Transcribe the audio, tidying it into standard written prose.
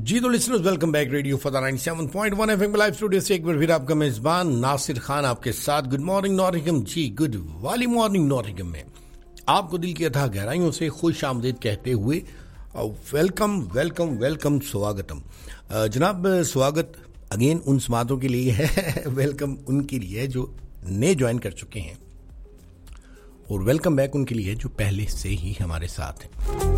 जी तो listeners, welcome back radio फता 97.1 FM live studio से एक बार फिर आपका मेजबान नासिर खान आपके साथ। गुड मॉर्निंग नॉटिंघम जी, गुड वाली मॉर्निंग नॉटिंघम में आपको दिल की अथाह गहराइयों से खुश आमदीद कहते हुए वेलकम वेलकम वेलकम स्वागतम। जनाब, स्वागत अगेन उन समातों के लिए है, वेलकम उनके लिए जो नए ज्वाइन कर चुके हैं और वेलकम बैक उनके लिए जो पहले से ही हमारे साथ हैं।